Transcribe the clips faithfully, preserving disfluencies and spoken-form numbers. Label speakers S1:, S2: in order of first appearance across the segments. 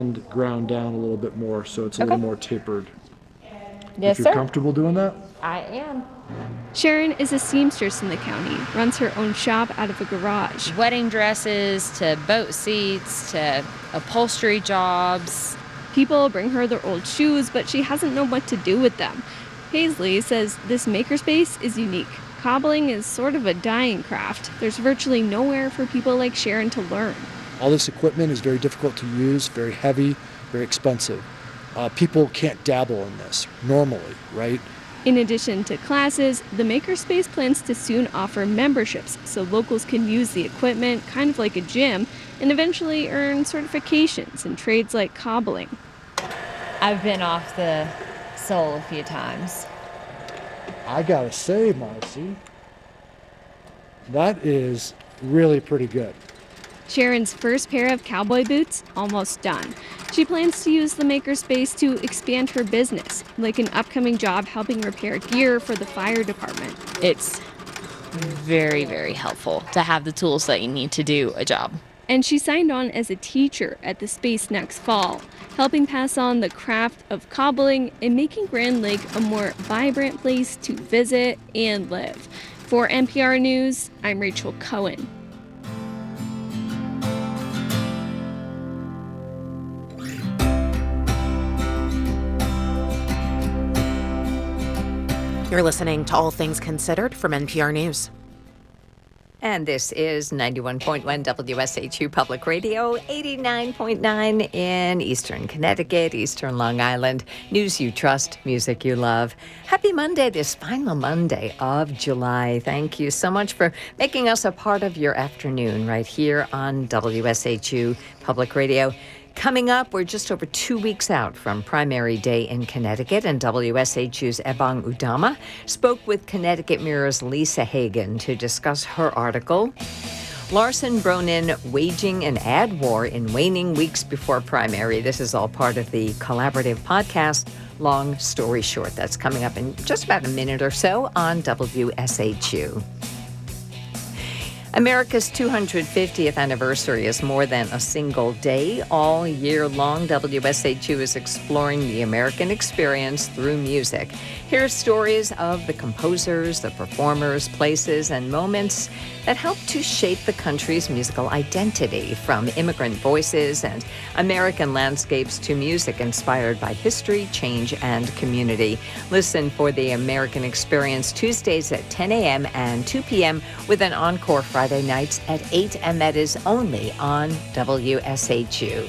S1: and ground down a little bit more so it's a
S2: Okay.
S1: little more tapered.
S2: Yes,
S1: If you're
S2: sir.
S1: comfortable doing that.
S2: I am.
S3: Sharon is a seamstress in the county, runs her own shop out of a garage.
S2: Wedding dresses to boat seats to upholstery jobs.
S3: People bring her their old shoes, but she hasn't known what to do with them. Paisley says this makerspace is unique. Cobbling is sort of a dying craft. There's virtually nowhere for people like Sharon to learn.
S1: All this equipment is very difficult to use, very heavy, very expensive. Uh, people can't dabble in this normally, right?
S3: In addition to classes, the Makerspace plans to soon offer memberships so locals can use the equipment, kind of like a gym, and eventually earn certifications in trades like cobbling.
S2: I've been off the sole a few times.
S1: I gotta say, Marcy, that is really pretty good.
S3: Sharon's first pair of cowboy boots almost done. She plans to use the makerspace to expand her business, like an upcoming job helping repair gear for the fire department.
S2: It's very, very helpful to have the tools that you need to do a job.
S3: And she signed on as a teacher at the space next fall, helping pass on the craft of cobbling and making Grand Lake a more vibrant place to visit and live. For N P R News, I'm Rachel Cohen.
S4: You're listening to All Things Considered from N P R News.
S5: And this is ninety-one point one W S H U Public Radio, eighty-nine point nine in Eastern Connecticut, Eastern Long Island. News you trust, music you love. Happy Monday, this final Monday of July. Thank you so much for making us a part of your afternoon right here on W S H U Public Radio. Coming up, we're just over two weeks out from primary day in Connecticut, and W S H U's Ebong Udama spoke with Connecticut Mirror's Lisa Hagen to discuss her article, Larson Bronin Waging an Ad War in Waning Weeks Before Primary. This is all part of the collaborative podcast, Long Story Short. That's coming up in just about a minute or so on W S H U. America's two hundred fiftieth anniversary is more than a single day. All year long, W S H U is exploring the American experience through music. Here's stories of the composers, the performers, places, and moments that helped to shape the country's musical identity, from immigrant voices and American landscapes to music inspired by history, change, and community. Listen for the American Experience Tuesdays at ten a.m. and two p.m. with an encore Friday nights at eight, and that is only on W S H U.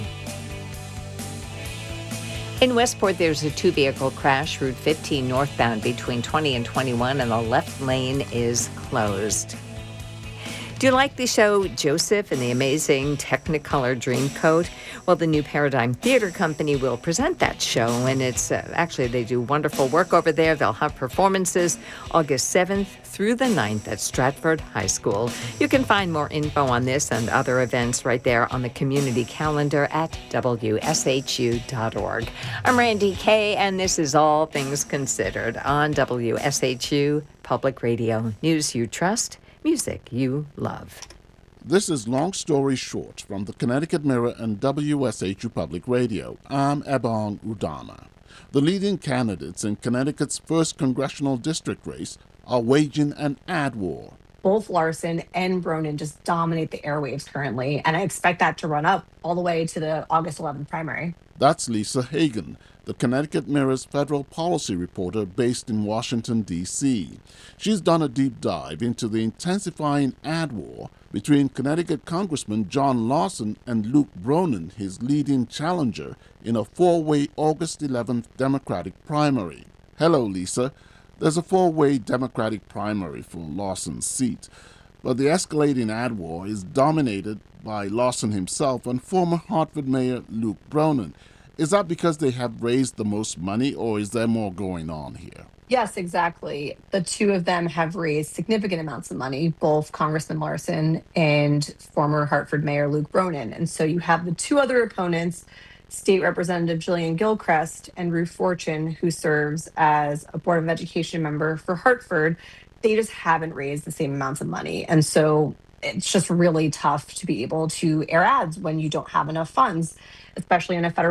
S5: In Westport, there's a two-vehicle crash, Route fifteen northbound between twenty and twenty-one, and the left lane is closed. Do you like the show Joseph and the Amazing Technicolor Dreamcoat? Well, the New Paradigm Theater Company will present that show, and it's uh, actually, they do wonderful work over there. They'll have performances August seventh through the ninth at Stratford High School. You can find more info on this and other events right there on the community calendar at W S H U dot org. I'm Randy Kay, and this is All Things Considered on W S H U Public Radio. News you trust, music you love.
S6: This is Long Story Short from the Connecticut Mirror and W S H U Public Radio. I'm Ebong Udama. The leading candidates in Connecticut's first congressional district race are waging an ad war.
S7: Both Larson and Bronin just dominate the airwaves currently, and I expect that to run up all the way to the August eleventh primary.
S6: That's Lisa Hagen, the Connecticut Mirror's federal policy reporter based in Washington, D C She's done a deep dive into the intensifying ad war between Connecticut Congressman John Larson and Luke Bronin, his leading challenger, in a four-way August eleventh Democratic primary. Hello, Lisa. There's a four-way Democratic primary for Larson's seat, but the escalating ad war is dominated by Larson himself and former Hartford Mayor Luke Bronin. Is that because they have raised the most money, or is there more going on here?
S7: Yes, exactly. The two of them have raised significant amounts of money, both Congressman Larson and former Hartford Mayor Luke Bronin. And so you have the two other opponents, State Representative Jillian Gilchrist and Ruth Fortune, who serves as a Board of Education member for Hartford. They just haven't raised the same amounts of money. And so it's just really tough to be able to air ads when you don't have enough funds, especially in a federal